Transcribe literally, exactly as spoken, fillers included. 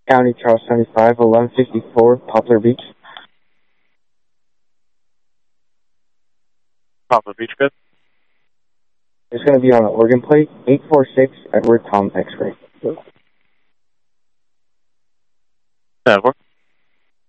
County Charles seventy-five, eleven fifty-four, Poplar Beach. Poplar Beach, good. It's going to be on the Oregon plate, eight four six, Edward Tom X-ray. That works.